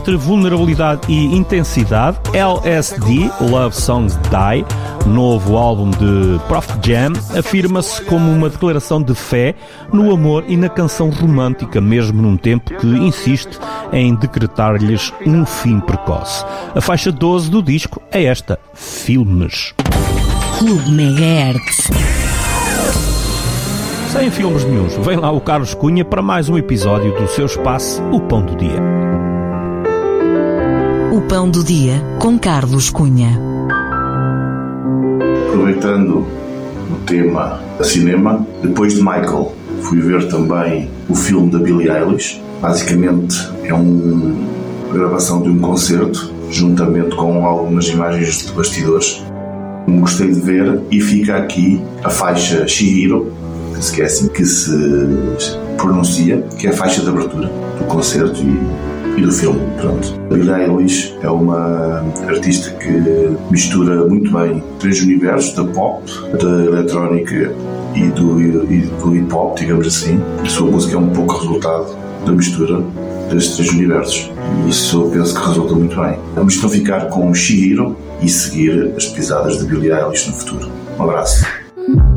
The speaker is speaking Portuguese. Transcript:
entre vulnerabilidade e intensidade, LSD, Love Songs Die, novo álbum de Prof Jam, afirma-se como uma declaração de fé no amor e na canção romântica, mesmo num tempo que insiste em decretar-lhes um fim precoce. A faixa 12 do disco é esta, Filmes. Clube Megahertz. Sem filmes nenhuns, vem lá o Carlos Cunha para mais um episódio do seu espaço, O Pão do Dia. O Pão do Dia, com Carlos Cunha. Aproveitando o tema cinema, depois de Michael, fui ver também o filme da Billie Eilish. Basicamente é uma gravação de um concerto, juntamente com algumas imagens de bastidores. Gostei de ver e fica aqui a faixa Chihiro, que é assim que se pronuncia, que é a faixa de abertura do concerto e do filme. Pronto. A Billie Eilish é uma artista que mistura muito bem três universos, da pop, da eletrónica e do hip hop, digamos assim. A sua música é um pouco resultado da mistura destes três universos e isso eu penso que resulta muito bem. Vamos então ficar com o Chihiro e seguir as pisadas de Billie Eilish no futuro. Um abraço.